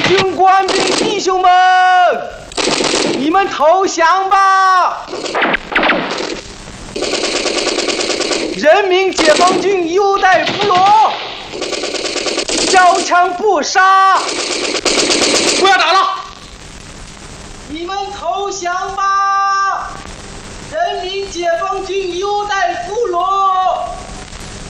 军官兵弟兄们，你们投降吧！人民解放军优待俘虏，交枪不杀！ 不要打了！ 你们投降吧！人民解放军优待俘虏。